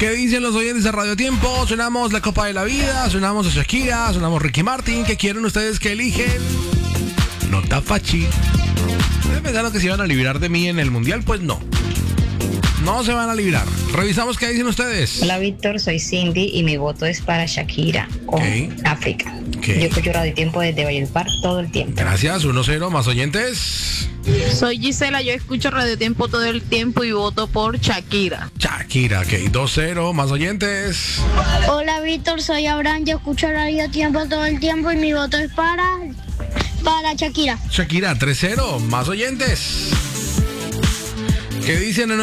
¿Qué dicen los oyentes de Radio Tiempo? Sonamos La Copa de la Vida, sonamos a Shakira, sonamos Ricky Martin. ¿Qué quieren ustedes que eligen? Nota fachi. ¿Ustedes pensaron que se iban a librar de mí en el Mundial? Pues no. No se van a librar. Revisamos qué dicen ustedes. Hola Víctor, soy Cindy y mi voto es para Shakira con África. Yo escucho Radio Tiempo desde Valledupar todo el tiempo. Gracias, 1-0, más oyentes. Soy Gisela, yo escucho Radio Tiempo todo el tiempo y voto por Shakira. Shakira, 2-0, más oyentes. Hola Víctor, soy Abraham, yo escucho Radio Tiempo todo el tiempo y mi voto es para Shakira. Shakira, 3-0, más oyentes. ¿Qué dicen en